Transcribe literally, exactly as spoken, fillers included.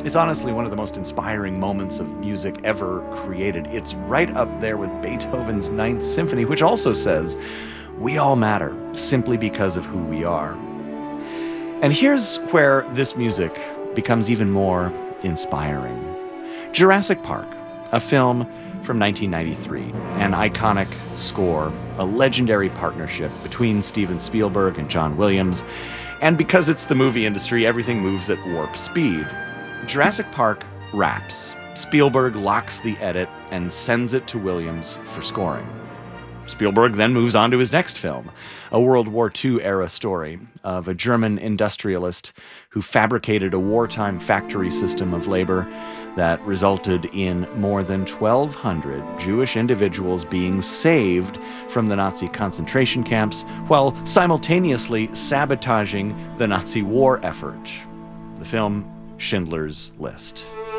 It's honestly one of the most inspiring moments of music ever created. It's right up there with Beethoven's Ninth Symphony, which also says, we all matter simply because of who we are. And here's where this music becomes even more inspiring. Jurassic Park, a film from nineteen ninety-three, an iconic score, a legendary partnership between Steven Spielberg and John Williams, and because it's the movie industry, everything moves at warp speed. Jurassic Park wraps. Spielberg locks the edit and sends it to Williams for scoring. Spielberg then moves on to his next film, a World War Two era story of a German industrialist who fabricated a wartime factory system of labor that resulted in more than twelve hundred Jewish individuals being saved from the Nazi concentration camps while simultaneously sabotaging the Nazi war effort. The film Schindler's List.